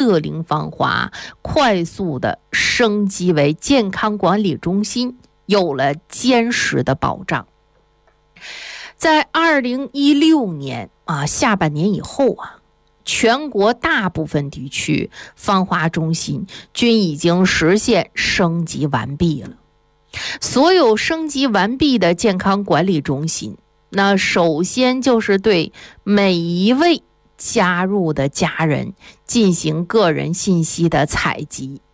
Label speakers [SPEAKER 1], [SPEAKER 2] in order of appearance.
[SPEAKER 1] 乐龄芳华快速的升级为健康管理中心，有了坚实的保障。在2016年下半年以后全国大部分地区芳华中心均已经实现升级完毕了。所有升级完毕的健康管理中心，那首先就是对每一位加入的家人进行个人信息的采集